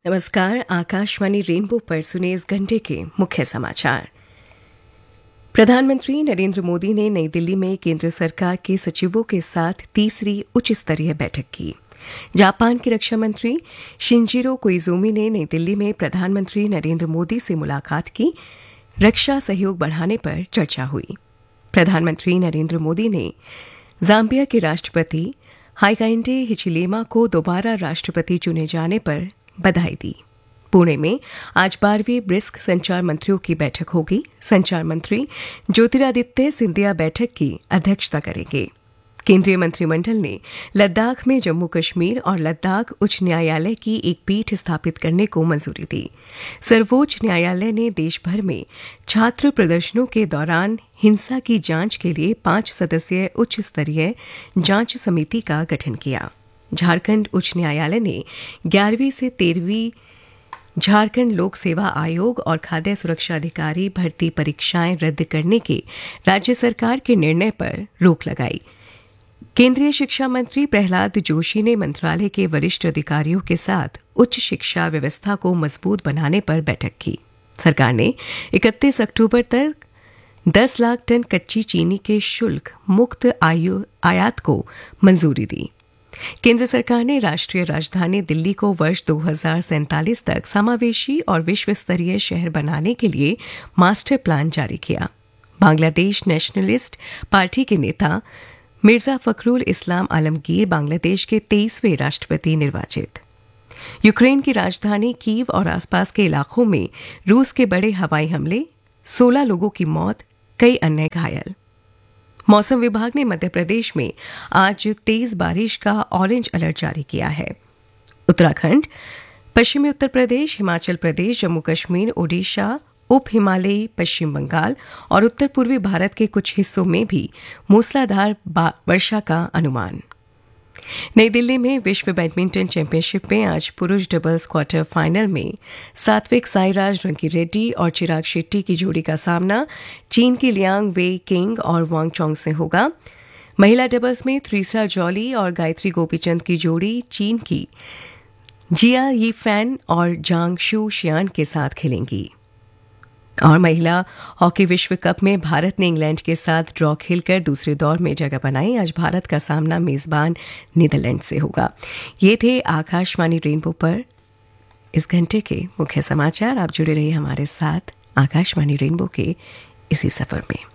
नमस्कार। आकाशवाणी रेनबो पर सुने इस घंटे के मुख्य समाचार। प्रधानमंत्री नरेंद्र मोदी ने नई दिल्ली में केंद्र सरकार के सचिवों के साथ तीसरी उच्च स्तरीय बैठक की। जापान के रक्षा मंत्री शिंजिरो कोइजुमी ने नई दिल्ली में प्रधानमंत्री नरेंद्र मोदी से मुलाकात की। रक्षा सहयोग बढ़ाने पर चर्चा हुई। प्रधानमंत्री नरेंद्र मोदी ने जाम्बिया के राष्ट्रपति हाइकाइंडे हिचिलेमा को दोबारा राष्ट्रपति चुने जाने पर बधाई दी। पुणे में आज 12वीं ब्रिक्स संचार मंत्रियों की बैठक होगी। संचार मंत्री ज्योतिरादित्य सिंधिया बैठक की अध्यक्षता करेंगे। केंद्रीय मंत्रिमंडल ने लद्दाख में जम्मू कश्मीर और लद्दाख उच्च न्यायालय की एक पीठ स्थापित करने को मंजूरी दी। सर्वोच्च न्यायालय ने देश भर में छात्र प्रदर्शनों के दौरान हिंसा की जांच के लिए 5 सदस्यीय उच्च स्तरीय जांच समिति का गठन किया। झारखंड उच्च न्यायालय ने 11वीं से 13वीं झारखंड लोक सेवा आयोग और खाद्य सुरक्षा अधिकारी भर्ती परीक्षाएं रद्द करने के राज्य सरकार के निर्णय पर रोक लगाई। केंद्रीय शिक्षा मंत्री प्रहलाद जोशी ने मंत्रालय के वरिष्ठ अधिकारियों के साथ उच्च शिक्षा व्यवस्था को मजबूत बनाने पर बैठक की। सरकार ने 31 अक्टूबर तक 10 लाख टन कच्ची चीनी के शुल्क मुक्त आयात को मंजूरी दी। केंद्र सरकार ने राष्ट्रीय राजधानी दिल्ली को वर्ष 2047 तक समावेशी और विश्व स्तरीय शहर बनाने के लिए मास्टर प्लान जारी किया। बांग्लादेश नेशनलिस्ट पार्टी के नेता मिर्जा फखरुल इस्लाम आलमगीर बांग्लादेश के 23वें राष्ट्रपति निर्वाचित। यूक्रेन की राजधानी कीव और आसपास के इलाकों में रूस के बड़े हवाई हमले, 16 लोगों की मौत, कई अन्य घायल। मौसम विभाग ने मध्य प्रदेश में आज तेज बारिश का ऑरेंज अलर्ट जारी किया है। उत्तराखंड, पश्चिमी उत्तर प्रदेश, हिमाचल प्रदेश, जम्मू कश्मीर, ओडिशा, उप हिमालयी पश्चिम बंगाल और उत्तर पूर्वी भारत के कुछ हिस्सों में भी मूसलाधार वर्षा का अनुमान। नई दिल्ली में विश्व बैडमिंटन चैंपियनशिप में आज पुरुष डबल्स क्वार्टर फाइनल में सात्विक साईराज रंकीरेड्डी और चिराग शेट्टी की जोड़ी का सामना चीन की लियांग वेई किंग और वांग चोंग से होगा। महिला डबल्स में त्रिसा जॉली और गायत्री गोपीचंद की जोड़ी चीन की जिया यीफैन और जांग शू शियान के साथ खेलेंगी। और महिला हॉकी विश्व कप में भारत ने इंग्लैंड के साथ ड्रॉ खेलकर दूसरे दौर में जगह बनाई। आज भारत का सामना मेजबान नीदरलैंड से होगा। ये थे आकाशवाणी रेनबो पर इस घंटे के मुख्य समाचार। आप जुड़े रहिए हमारे साथ आकाशवाणी रेनबो के इसी सफर में।